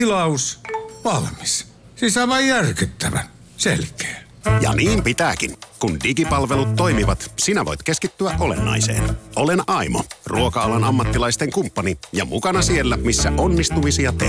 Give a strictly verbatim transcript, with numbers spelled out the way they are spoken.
Tilaus valmis. Siis aivan järkyttävän selkeä. Ja niin pitääkin. Kun digipalvelut toimivat, sinä voit keskittyä olennaiseen. Olen Aimo, ruoka-alan ammattilaisten kumppani ja mukana siellä, missä onnistumisia tehdään.